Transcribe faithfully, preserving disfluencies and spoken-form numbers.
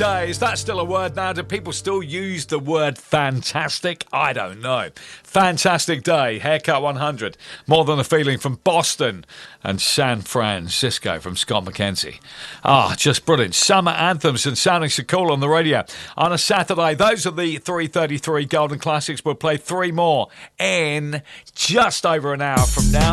day. Is that still a word now? Do people still use the word fantastic? I don't know. Fantastic day. Haircut one hundred. More Than a Feeling from Boston. And San Francisco from Scott McKenzie. Ah, just brilliant. Summer anthems and sounding so cool on the radio. On a Saturday, those are the three thirty-three Golden Classics. We'll play three more in just over an hour from now.